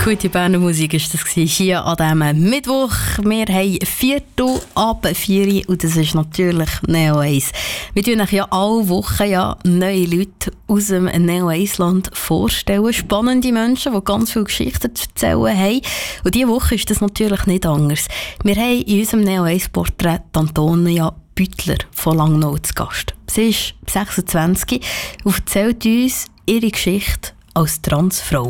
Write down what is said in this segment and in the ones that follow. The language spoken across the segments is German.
Gute Berner Musik war das hier an diesem Mittwoch. Wir haben 4:04 und das ist natürlich Neo 1. Wir stellen euch ja alle Wochen neue Leute aus dem Neo 1 Land vorstellen. Spannende Menschen, die ganz viele Geschichten zu erzählen haben. Und diese Woche ist das natürlich nicht anders. Wir haben in unserem Neo 1 Porträt Antonia Büttler von Langnau zu Gast. Sie ist 26 und erzählt uns ihre Geschichte als Transfrau.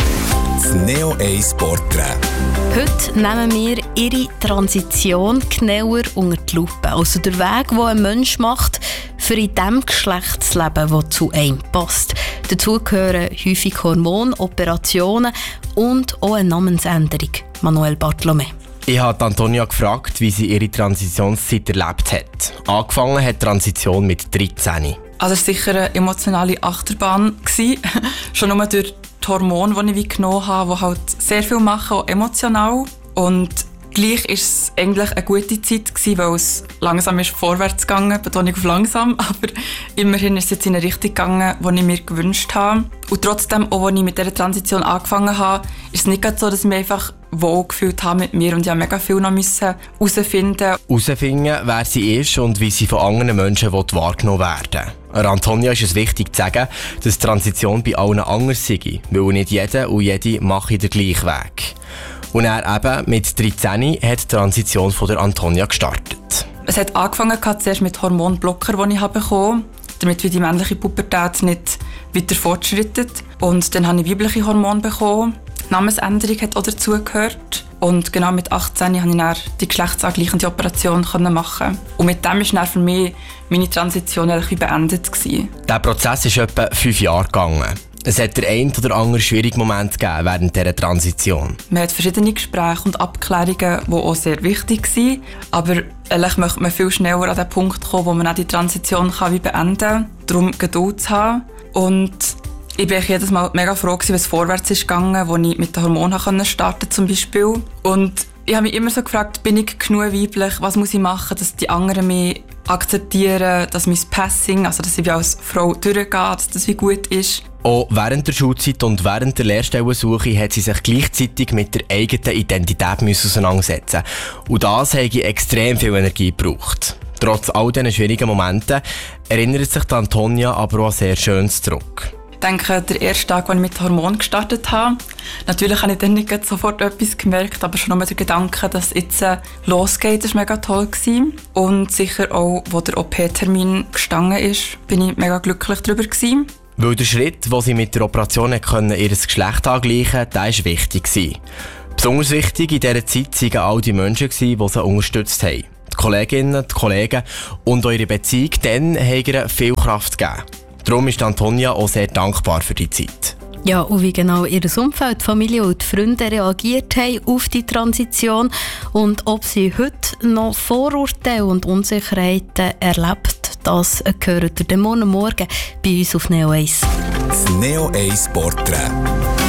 Das Neo 1 Porträt. Heute nehmen wir ihre Transition genauer unter die Lupe. Also der Weg, den ein Mensch macht, für in dem Geschlecht zu leben, das zu einem passt. Dazu gehören häufig Hormone, Operationen und auch eine Namensänderung. Manuel Bartolomé. Ich habe Antonia gefragt, wie sie ihre Transitionszeit erlebt hat. Angefangen hat die Transition mit 13. Also es war sicher eine emotionale Achterbahn. Schon nur durch die Hormone, die ich genommen habe, die halt sehr viel machen, auch emotional. Und gleich war es eigentlich eine gute Zeit, weil es langsam ist vorwärts gegangen, Betonung auf langsam, aber immerhin ist es jetzt in eine Richtung gegangen, die ich mir gewünscht habe. Und trotzdem, auch als ich mit dieser Transition angefangen habe, ist es nicht so, dass ich mich einfach wohl gefühlt habe mit mir und ich musste mega viel noch herausfinden. Herausfinden, wer sie ist und wie sie von anderen Menschen wahrgenommen werden will. Antonia ist es wichtig zu sagen, dass die Transition bei allen anders sei, weil nicht jeder und jede mache den gleichen Weg. Und er eben mit 13 hat die Transition von der Antonia gestartet. Es hat angefangen zuerst mit Hormonblocker, die ich bekommen habe, damit die männliche Pubertät nicht weiter fortschreitet. Und dann habe ich weibliche Hormone bekommen. Die Namensänderung hat auch dazugehört. Und genau mit 18 konnte ich dann die geschlechtsangleichende Operation machen. Und mit dem ist dann für mich meine Transition beendet. Der Prozess ist etwa 5 Jahre gegangen. Es hat der ein oder andere schwierige Moment gegeben während dieser Transition. Man hat verschiedene Gespräche und Abklärungen, die auch sehr wichtig sind. Aber eigentlich möchte man viel schneller an den Punkt kommen, wo man auch die Transition beenden kann. Darum Geduld zu haben. Und ich bin jedes Mal mega froh, wie es vorwärts ist gegangen, als ich mit den Hormonen starten zum Beispiel. Und ich habe mich immer so gefragt, bin ich genug weiblich? Was muss ich machen, dass die anderen mich akzeptieren, dass mein Passing, also dass ich wie als Frau durchgehe, dass das wie gut ist. Auch während der Schulzeit und während der Lehrstellensuche hat sie sich gleichzeitig mit der eigenen Identität auseinandersetzen. Und das hat extrem viel Energie gebraucht. Trotz all diesen schwierigen Momenten erinnert sich Antonia aber auch an sehr Schönes zurück. Ich denke, der erste Tag, als ich mit Hormonen gestartet habe, natürlich habe ich dann nicht sofort etwas gemerkt, aber schon nur der Gedanke, dass es jetzt losgeht, war mega toll gewesen. Und sicher auch, wo der OP-Termin gestanden ist, bin ich mega glücklich darüber gewesen. Weil der Schritt, wo sie mit der Operation ihr Geschlecht angleichen konnte, der war wichtig. Besonders wichtig in dieser Zeit waren all die Menschen, die sie unterstützt haben. Die Kolleginnen, die Kollegen und eure Beziehung dann haben ihr viel Kraft gegeben. Darum ist Antonia auch sehr dankbar für die Zeit. Ja, und wie genau ihr Umfeld, die Familie und die Freunde reagiert haben auf die Transition und ob sie heute noch Vorurteile und Unsicherheiten erlebt, das gehört ihr morgen bei uns auf Neo 1. Das Neo 1 Porträt.